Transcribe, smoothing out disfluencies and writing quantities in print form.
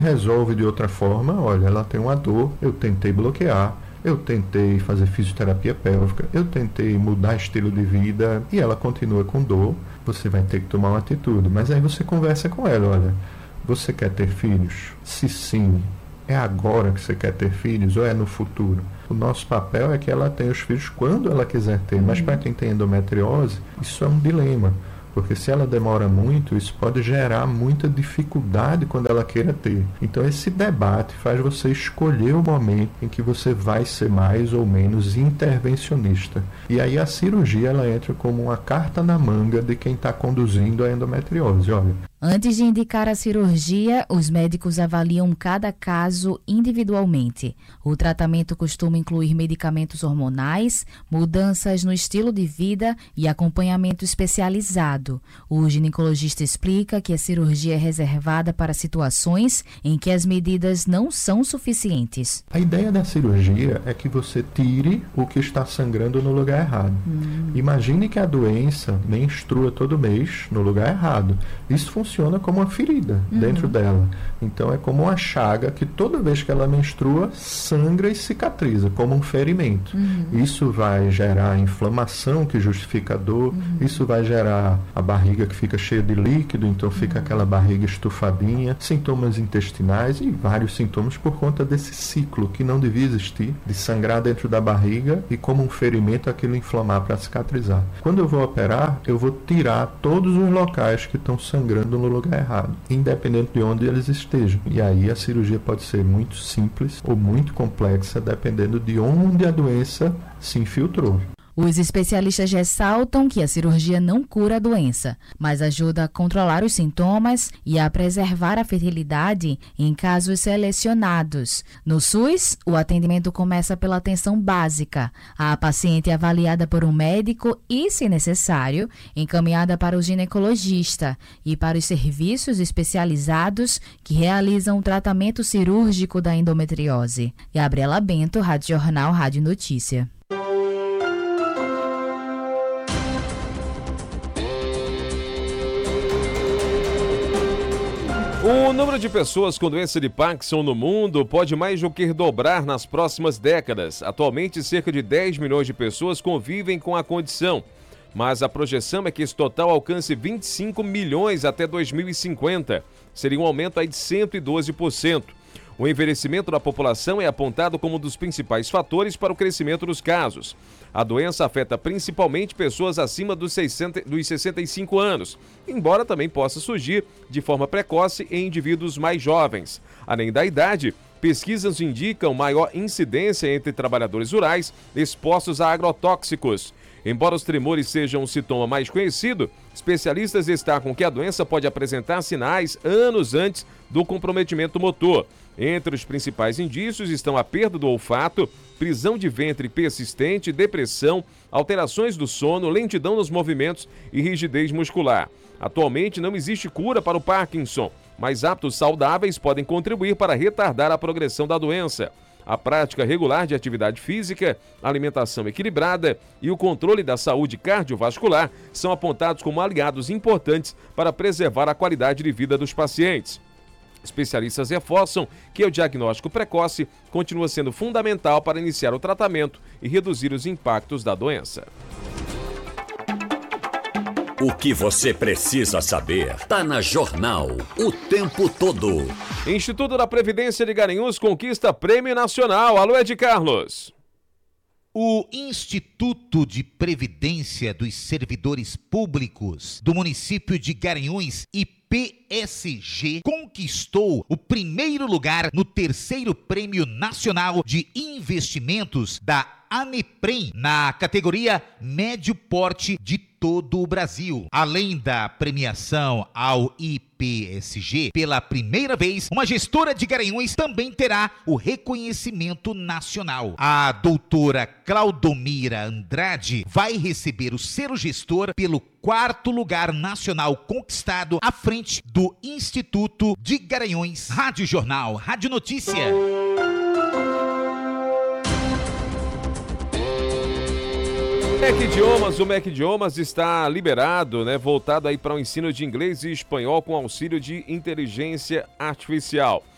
resolve de outra forma. Olha, ela tem uma dor, eu tentei bloquear, eu tentei fazer fisioterapia pélvica, eu tentei mudar estilo de vida e ela continua com dor. Você vai ter que tomar uma atitude. Mas aí você conversa com ela, olha, você quer ter filhos? Se sim, é agora que você quer ter filhos ou é no futuro? O nosso papel é que ela tenha os filhos quando ela quiser ter, mas para quem tem endometriose, isso é um dilema. Porque se ela demora muito, isso pode gerar muita dificuldade quando ela queira ter. Então esse debate faz você escolher o momento em que você vai ser mais ou menos intervencionista. E aí a cirurgia ela entra como uma carta na manga de quem está conduzindo a endometriose. Olha, antes de indicar a cirurgia, os médicos avaliam cada caso individualmente. O tratamento costuma incluir medicamentos hormonais, mudanças no estilo de vida e acompanhamento especializado. O ginecologista explica que a cirurgia é reservada para situações em que as medidas não são suficientes. A ideia da cirurgia é que você tire o que está sangrando no lugar errado. Imagine que a doença menstrua todo mês no lugar errado. Isso funciona como uma ferida dentro dela. Então é como uma chaga que toda vez que ela menstrua, sangra e cicatriza, como um ferimento. Isso vai gerar inflamação que justifica a dor, isso vai gerar a barriga que fica cheia de líquido, então fica aquela barriga estufadinha, sintomas intestinais e vários sintomas por conta desse ciclo que não devia existir, de sangrar dentro da barriga e como um ferimento aquilo inflamar para cicatrizar. Quando eu vou operar, eu vou tirar todos os locais que estão sangrando no lugar errado, independente de onde eles estejam. E aí a cirurgia pode ser muito simples ou muito complexa, dependendo de onde a doença se infiltrou. Os especialistas ressaltam que a cirurgia não cura a doença, mas ajuda a controlar os sintomas e a preservar a fertilidade em casos selecionados. No SUS, o atendimento começa pela atenção básica. A paciente é avaliada por um médico e, se necessário, encaminhada para o ginecologista e para os serviços especializados que realizam o tratamento cirúrgico da endometriose. Gabriela Bento, Rádio Jornal, Rádio Notícia. O número de pessoas com doença de Parkinson no mundo pode mais do que dobrar nas próximas décadas. Atualmente, cerca de 10 milhões de pessoas convivem com a condição, mas a projeção é que esse total alcance 25 milhões até 2050. Seria um aumento aí de 112%. O envelhecimento da população é apontado como um dos principais fatores para o crescimento dos casos. A doença afeta principalmente pessoas acima dos 65 anos, embora também possa surgir de forma precoce em indivíduos mais jovens. Além da idade, pesquisas indicam maior incidência entre trabalhadores rurais expostos a agrotóxicos. Embora os tremores sejam um sintoma mais conhecido, especialistas destacam que a doença pode apresentar sinais anos antes do comprometimento motor. Entre os principais indícios estão a perda do olfato, prisão de ventre persistente, depressão, alterações do sono, lentidão nos movimentos e rigidez muscular. Atualmente não existe cura para o Parkinson, mas hábitos saudáveis podem contribuir para retardar a progressão da doença. A prática regular de atividade física, alimentação equilibrada e o controle da saúde cardiovascular são apontados como aliados importantes para preservar a qualidade de vida dos pacientes. Especialistas reforçam que o diagnóstico precoce continua sendo fundamental para iniciar o tratamento e reduzir os impactos da doença. O que você precisa saber está na Jornal o tempo todo. Instituto da Previdência de Garanhuns conquista Prêmio Nacional. Alô, Ed Carlos. O Instituto de Previdência dos Servidores Públicos do município de Garanhuns, IPSG, conquistou o primeiro lugar no terceiro Prêmio Nacional de Investimentos da ANEPREM, na categoria Médio Porte de todo o Brasil. Além da premiação ao IPSG, pela primeira vez, uma gestora de Garanhuns também terá o reconhecimento nacional. A doutora Claudomira Andrade vai receber o selo gestor pelo quarto lugar nacional conquistado à frente do Instituto de Garanhuns. Rádio Jornal, Rádio Notícia. O MEC Idiomas está liberado, voltado aí para o ensino de inglês e espanhol com auxílio de inteligência artificial.